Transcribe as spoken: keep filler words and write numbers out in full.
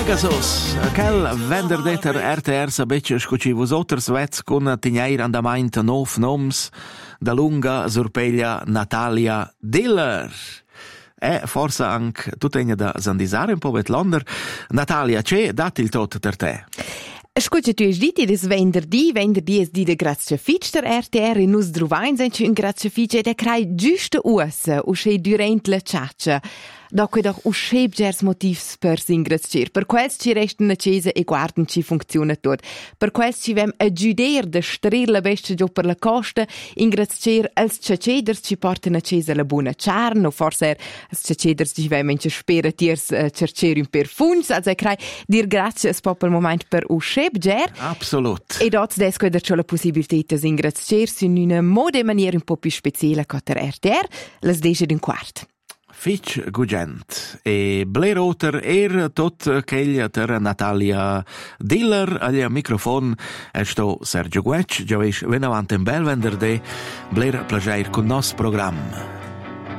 Pegasus, quel venderdeter R T R sabecce scuci vos otters vets con tigneir andamaint nov noms da lunga sorpeglia Natalia Diller. E forse anche tu tegna da sandisare un po' vet l'onder. Natalia, c'è dati il tot per te? Scusa, tu hai detto che venerdì, venerdì è di de Grazia Fitch der R T R e nus druvain sind in Grazia Fitch ed è crai giusto ussa, usce durant la ciaccia. Dopo doch usce gers motivs per singraziar. Per quels ci resten na cesa e guarden ci funziona tot. Per quels ci vem a giuder de strir la bestia giù per la costa, ingraziar als ciaceders ci porten a cesa la buona charn, o forse als ciaceders ci vem in spera tiers uh, cercer un perfuns, also e crai dir grazie es popel moment per usce ger. Absolut. E dots desco ed c'ho la possibilità di ingraziar in una mode maniera un po' più speciale che der R T R, las desce d'un quart. Fitch Gugent e Blair Otter er tot ch'eglia ter Natalia Diller al microfon e sto Sergio Guec, già veis venavant in bel venderdì Blair plageir con nos program.